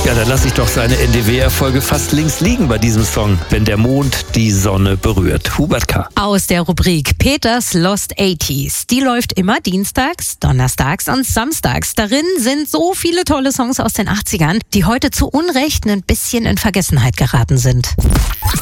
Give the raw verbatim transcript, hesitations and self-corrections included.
Ja, dann lasse ich doch seine N D W-Erfolge fast links liegen bei diesem Song, wenn der Mond die Sonne berührt. Hubert K. Aus der Rubrik Peters Lost achtziger. Die läuft immer dienstags, donnerstags und samstags. Darin sind so viele tolle Songs aus den achtzigern, die heute zu Unrecht ein bisschen in Vergessenheit geraten sind.